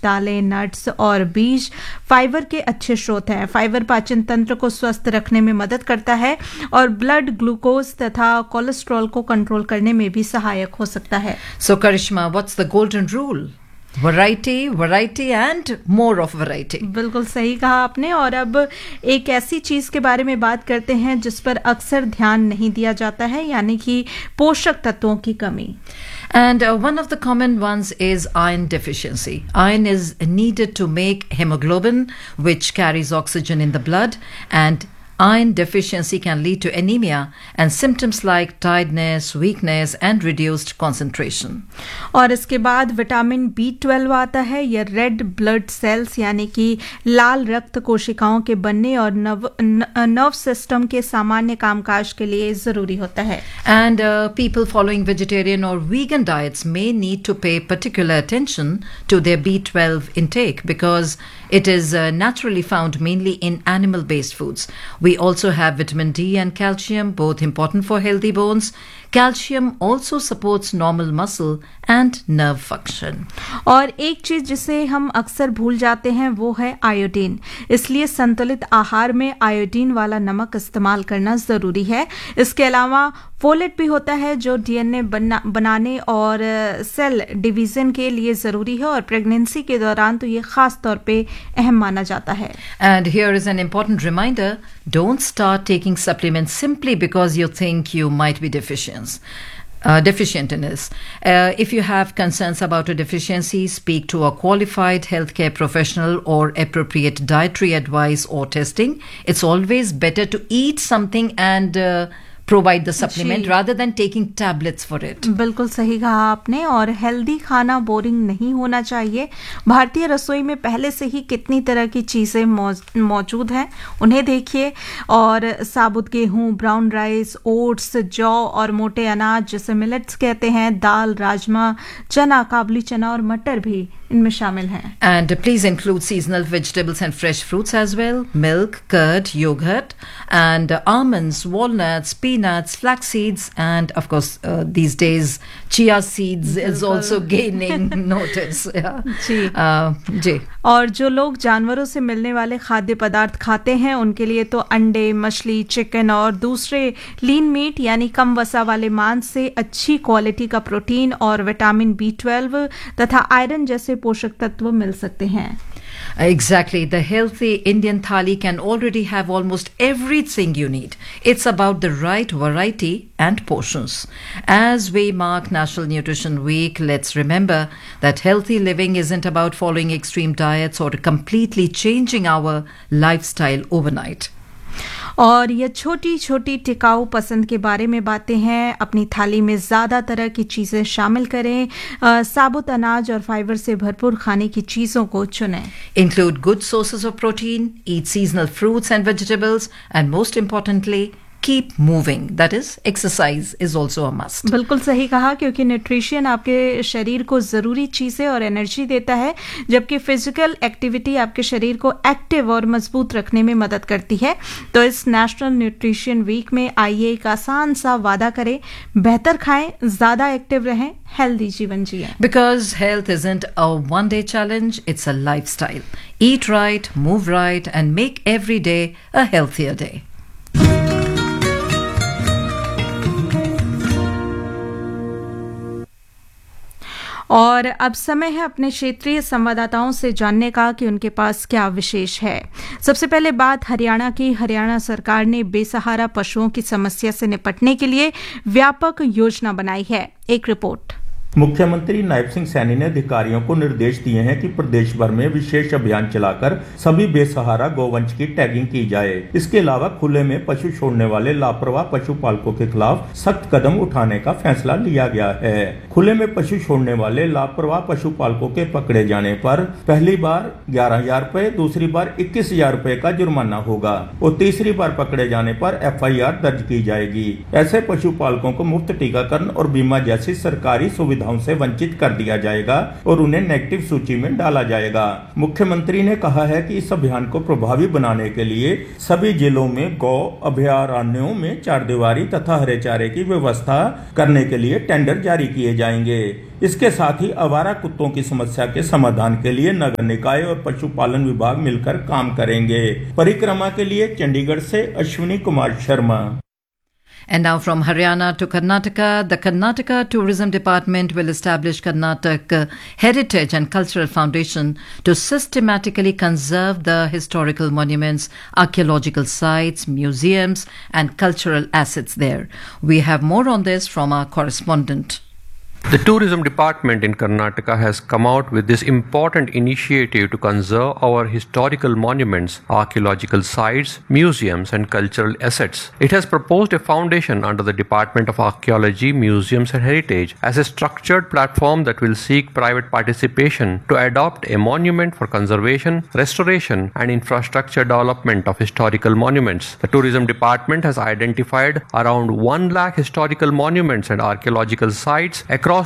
दालें, नट्स और बीज फाइबर के अच्छे स्रोत हैं। फाइबर पाचन तंत्र को स्वस्थ रखने में मदद करता है और ब्लड ग्लूकोज तथा कोलेस्ट्रॉल को कंट्रोल करने में भी सहायक हो सकता है। So Karishma, what's the golden rule? Variety and more of variety. बिल्कुल सही कहा आपने। और अब एक ऐसी चीज के बारे में बात करते हैं जिस पर अक्सर ध्यान नहीं दिया जाता है, यानी कि पोषक तत्वों की कमी। And one of the common ones is iron deficiency. Iron is needed to make hemoglobin, which carries oxygen in the blood, and iron deficiency can lead to anemia and symptoms like tiredness, weakness and reduced concentration. और इसके बाद vitamin B12 आता है। यह red blood cells यानी कि लाल रक्त कोशिकाओं के बनने और नर्व सिस्टम के सामान्य कामकाज के लिए जरूरी होता है। And people following vegetarian or vegan diets may need to pay particular attention to their B12 intake because it is naturally found mainly in animal-based foods. We also have vitamin D and calcium, both important for healthy bones. Calcium also supports normal muscle and nerve function. और एक चीज जिसे हम अक्सर भूल जाते हैं वो है आयोडीन। इसलिए संतुलित आहार में आयोडीन वाला नमक इस्तेमाल करना जरूरी है। इसके अलावा फोलेट भी होता है जो डीएनए बनाने और सेल डिवीजन के लिए जरूरी है और प्रेगनेंसी के दौरान तो ये खास तौर पे अहम माना जाता है। And here is an important reminder, don't start taking supplements simply because you think you might be deficient in this. If you have concerns about a deficiency, speak to a qualified healthcare professional or appropriate dietary advice or testing. It's always better to eat something and provide the supplement rather than taking tablets for it. बिल्कुल सही कहा आपने। और healthy खाना boring नहीं होना चाहिए। भारतीय रसोई में पहले से ही कितनी तरह की चीज़ें मौजूद हैं, उन्हें देखिए। और साबुत गेहूं, ब्राउन राइस, ओट्स, जौ और मोटे अनाज जिसे मिलेट्स कहते हैं, दाल, राजमा, चना, काबुली चना और मटर भी इनमें शामिल हैं। And please include seasonal vegetables and fresh fruits as well. Milk, curd, yogurt, and almonds, walnuts, peanuts, flax seeds, and of course these days chia seeds is also gaining notice. जी। और जो लोग जानवरों से मिलने वाले खाद्य पदार्थ खाते हैं उनके लिए तो अंडे, मछली, चिकन और दूसरे लीन मीट यानी कम वसा वाले मांस से अच्छी क्वालिटी का प्रोटीन और विटामिन B12 तथा आयरन जैसे पोषक तत्व मिल सकते हैं। Exactly. The healthy Indian thali can already have almost everything you need. It's about the right variety and portions. As we mark National Nutrition Week, let's remember that healthy living isn't about following extreme diets or completely changing our lifestyle overnight. और ये छोटी छोटी टिकाऊ पसंद के बारे में बातें हैं। अपनी थाली में ज़्यादा तरह की चीज़ें शामिल करें। साबुत अनाज और फाइबर से भरपूर खाने की चीज़ों को चुनें। Include good sources of protein, eat seasonal fruits and vegetables, and most importantly, keep moving. That is, exercise is also a must. बिल्कुल सही कहा, क्योंकि न्यूट्रिशन आपके शरीर को ज़रूरी चीज़ें और एनर्जी देता है, जबकि फिजिकल एक्टिविटी आपके शरीर को एक्टिव और मजबूत रखने में मदद करती है। तो इस नेशनल न्यूट्रिशन वीक में आइए एक आसान सा वादा करें, बेहतर खाएं, ज़्यादा एक्टिव रहें, हेल्दी जीवन जिएं। Because health isn't a one-day challenge, it's a lifestyle. Eat right, move right, and make every day a healthier day. और अब समय है अपने क्षेत्रीय संवाददाताओं से जानने का कि उनके पास क्या विशेष है। सबसे पहले बात हरियाणा की। हरियाणा सरकार ने बेसहारा पशुओं की समस्या से निपटने के लिए व्यापक योजना बनाई है। एक रिपोर्ट। मुख्यमंत्री नायब सिंह सैनी ने अधिकारियों को निर्देश दिए हैं कि प्रदेश भर में विशेष अभियान चलाकर सभी बेसहारा गोवंश की टैगिंग की जाए। इसके अलावा खुले में पशु छोड़ने वाले लापरवाह पशुपालकों के खिलाफ सख्त कदम उठाने का फैसला लिया गया है। खुले में पशु छोड़ने वाले लापरवाह पशुपालकों के पकड़े जाने पर पहली बार 11,000 रुपए, दूसरी बार 21,000 रुपए का जुर्माना होगा और तीसरी बार पकड़े जाने पर FIR दर्ज की जाएगी। ऐसे पशुपालकों को मुफ्त टीकाकरण और बीमा जैसी सरकारी सुविधा से वंचित कर दिया जाएगा और उन्हें नेगेटिव सूची में डाला जाएगा। मुख्यमंत्री ने कहा है कि इस अभियान को प्रभावी बनाने के लिए सभी जिलों में गौ अभयारण्यों में चारदीवारी तथा हरे चारे की व्यवस्था करने के लिए टेंडर जारी किए जाए। जाएंगे। इसके साथ ही आवारा कुत्तों की समस्या के समाधान के लिए नगर निकाय और पशुपालन विभाग मिलकर काम करेंगे। परिक्रमा के लिए चंडीगढ़ से Ashwini Kumar Sharma. And now from Haryana to Karnataka, the Karnataka Tourism Department will establish Karnataka Heritage and Cultural Foundation to systematically conserve the historical monuments, archaeological sites, museums and cultural assets there. We have more on this from our correspondent. The Tourism Department in Karnataka has come out with this important initiative to conserve our historical monuments, archaeological sites, museums and cultural assets. It has proposed a foundation under the Department of Archaeology, Museums and Heritage as a structured platform that will seek private participation to adopt a monument for conservation, restoration and infrastructure development of historical monuments. The Tourism Department has identified around 1 lakh historical monuments and archaeological sites across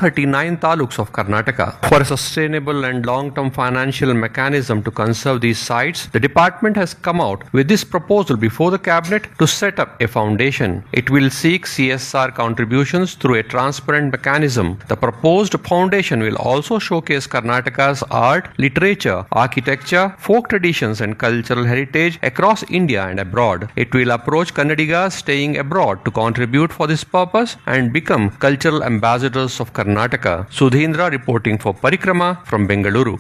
239 taluks of Karnataka. For a sustainable and long-term financial mechanism to conserve these sites, the department has come out with this proposal before the cabinet to set up a foundation. It will seek CSR contributions through a transparent mechanism. The proposed foundation will also showcase Karnataka's art, literature, architecture, folk traditions and cultural heritage across India and abroad. It will approach Kannadigas staying abroad to contribute for this purpose and become cultural ambassadors of Karnataka. Sudhindra reporting for Parikrama from Bengaluru.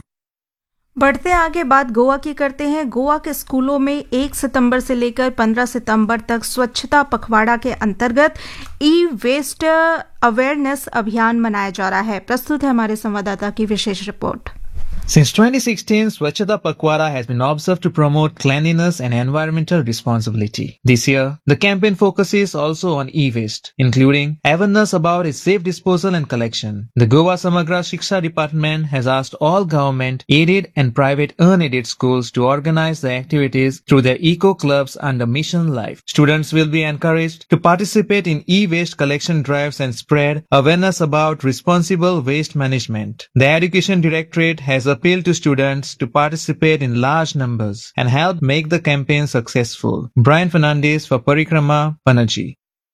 बढ़ते आगे बात गोवा की करते हैं। गोवा के स्कूलों में 1 सितंबर से लेकर 15 सितंबर तक स्वच्छता पखवाड़ा के अंतर्गत ई वेस्ट अवेयरनेस अभियान मनाया जा रहा है। प्रस्तुत है हमारे संवाददाता की विशेष report. Since 2016, Swachhata Pakhwara has been observed to promote cleanliness and environmental responsibility. This year, the campaign focuses also on e-waste, including awareness about its safe disposal and collection. The Goa Samagra Shiksha Department has asked all government, aided and private unaided schools to organize the activities through their eco-clubs under Mission Life. Students will be encouraged to participate in e-waste collection drives and spread awareness about responsible waste management. The Education Directorate has appealed to students to participate in large numbers and help make the campaign successful. Brian Fernandez for Parikrama, Panaji.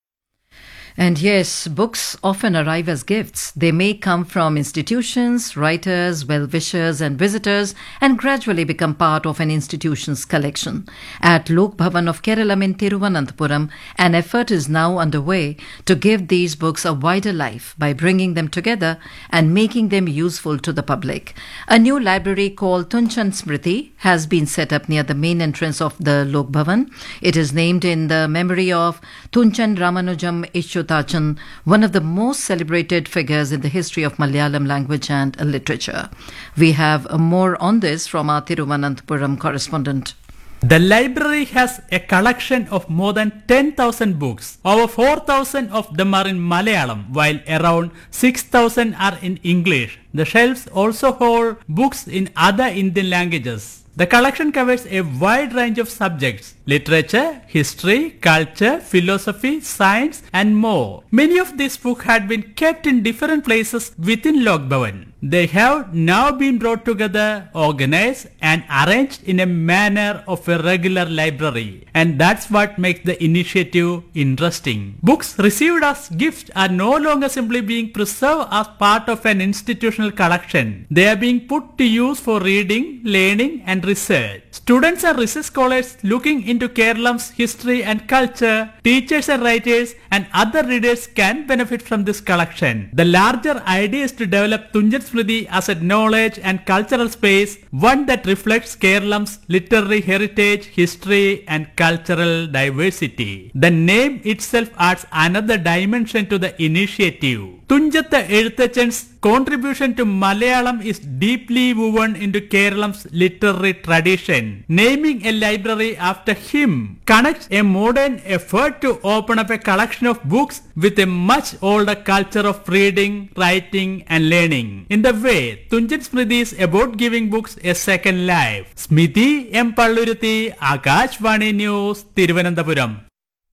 And yes, books often arrive as gifts. They may come from institutions, writers, well-wishers and visitors and gradually become part of an institution's collection. At Lok Bhavan of Kerala in Thiruvananthapuram, an effort is now underway to give these books a wider life by bringing them together and making them useful to the public. A new library called Tunchan Smriti has been set up near the main entrance of the Lok Bhavan. It is named in the memory of Tunchan Ramanujam Ishutachan, one of the most celebrated figures in the history of Malayalam language and literature. We have more on this from our Thiruvananthapuram correspondent. The library has a collection of more than 10,000 books. Over 4,000 of them are in Malayalam, while around 6,000 are in English. The shelves also hold books in other Indian languages. The collection covers a wide range of subjects: literature, history, culture, philosophy, science, and more. Many of these books had been kept in different places within Lok Bhavan. They have now been brought together, organized, and arranged in a manner of a regular library. And that's what makes the initiative interesting. Books received as gifts are no longer simply being preserved as part of an institutional collection. They are being put to use for reading, learning, and research. Students and research scholars looking into Kerala's history and culture, teachers and writers, and other readers can benefit from this collection. The larger idea is to develop Tunchan Smriti as a knowledge and cultural space, one that reflects Kerala's literary heritage, history, and cultural diversity. The name itself adds another dimension to the initiative. Tunjatha Ezhuthachan's contribution to Malayalam is deeply woven into Kerala's literary tradition. Naming a library after him connects a modern effort to open up a collection of books with a much older culture of reading, writing, and learning. In the way, Tunchan Smriti is about giving books a second life. Smriti M. Palluruthi, Akashvani News, Thiruvananthapuram.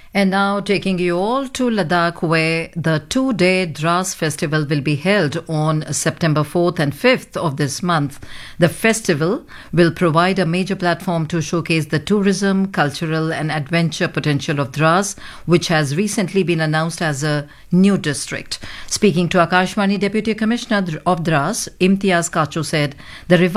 And now taking you all to Ladakh, where the 2-day Dras Festival will be held on September 4th and 5th of this month. The festival will provide a major platform to showcase the tourism, cultural and adventure potential of Dras, which has recently been announced as a new district. Speaking to Akashvani Deputy Commissioner of Dras, Imtiaz Kacho said the